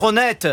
honnête.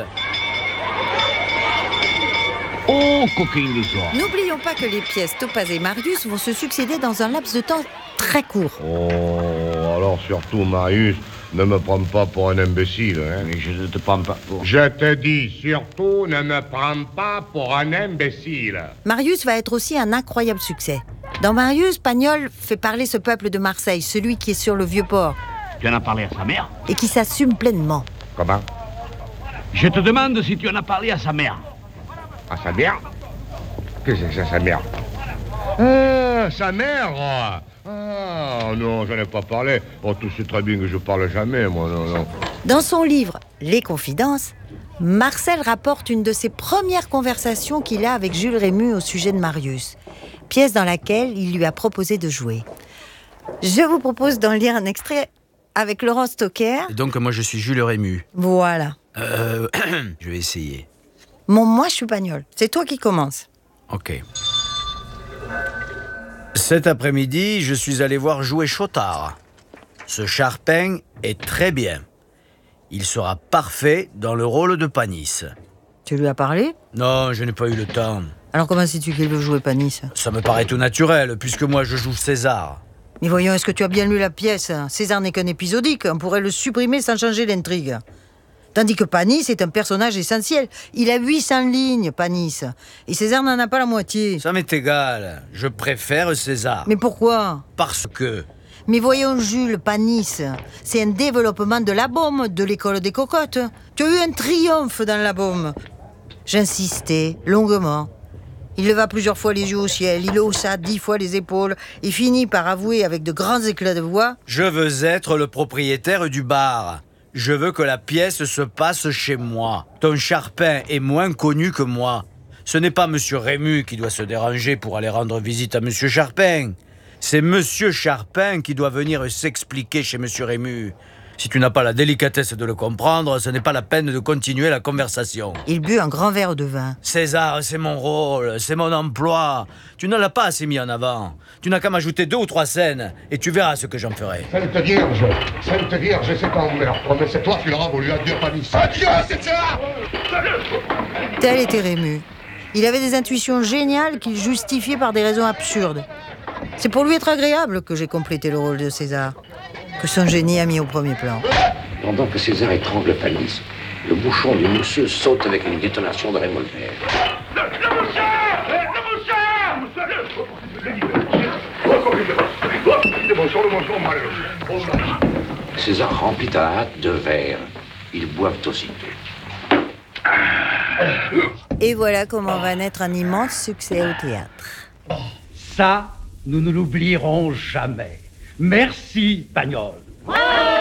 Oh, coquine de soie. N'oublions pas que les pièces Topaz et Marius vont se succéder dans un laps de temps très court. Oh, alors surtout, Marius, ne me prends pas pour un imbécile. Hein. Mais je ne te prends pas pour... Je te dis, surtout, ne me prends pas pour un imbécile. Marius va être aussi un incroyable succès. Dans Marius, Pagnol fait parler ce peuple de Marseille, celui qui est sur le Vieux-Port, Tu en as parlé à sa mère? et qui s'assume pleinement. Comment? Je te demande si tu en as parlé à sa mère. À sa mère? Qu'est-ce que c'est sa mère? Sa mère? Ah, non, j'en ai pas parlé. Oh, tu sais très bien que je parle jamais, moi, non. Dans son livre « Les Confidences », Marcel rapporte une de ses premières conversations qu'il a avec Jules Rému au sujet de Marius, pièce dans laquelle il lui a proposé de jouer. Je vous propose d'en lire un extrait avec Laurent Stocker. Donc moi je suis Jules Rému. Voilà. Je vais essayer. Moi, je suis Pagnol. C'est toi qui commences. Ok. Cet après-midi, je suis allé voir jouer Chotard. Ce Charpin est très bien. Il sera parfait dans le rôle de Panis. Tu lui as parlé? Non, je n'ai pas eu le temps. Alors comment sais-tu qu'il veut jouer Panis? Ça me paraît tout naturel, puisque moi je joue César. Mais voyons, est-ce que tu as bien lu la pièce? César n'est qu'un épisodique, on pourrait le supprimer sans changer l'intrigue. Tandis que Panis est un personnage essentiel. Il a 800 lignes, Panis. Et César n'en a pas la moitié. Ça m'est égal, je préfère César. Mais pourquoi? Parce que... Mais voyons, Jules, Panis, c'est un développement de la Baume, de l'école des cocottes. Tu as eu un triomphe dans la Baume. J'insistais longuement. Il leva plusieurs fois les yeux au ciel, il haussa 10 fois les épaules et finit par avouer avec de grands éclats de voix: Je veux être le propriétaire du bar. Je veux que la pièce se passe chez moi. Ton Charpin est moins connu que moi. Ce n'est pas Monsieur Rému qui doit se déranger pour aller rendre visite à Monsieur Charpin. C'est Monsieur Charpin qui doit venir s'expliquer chez Monsieur Rému. Si tu n'as pas la délicatesse de le comprendre, ce n'est pas la peine de continuer la conversation. Il but un grand verre de vin. César, c'est mon rôle, c'est mon emploi. Tu ne l'as pas assez mis en avant. Tu n'as qu'à m'ajouter 2 ou 3 scènes et tu verras ce que j'en ferai. Sainte Vierge, c'est pas meurtre, mais c'est toi qui l'auras voulu. Adieu, Panis. Adieu, César! Tel était Rému. Il avait des intuitions géniales qu'il justifiait par des raisons absurdes. C'est pour lui être agréable que j'ai complété le rôle de César, que son génie a mis au premier plan. Pendant que César étrangle Panis, le bouchon du mousseux saute avec une détonation de revolver. César remplit à la hâte 2 verres. Ils boivent aussitôt. Et voilà comment va naître un immense succès au théâtre. Ça, nous ne l'oublierons jamais. Merci, Pagnol.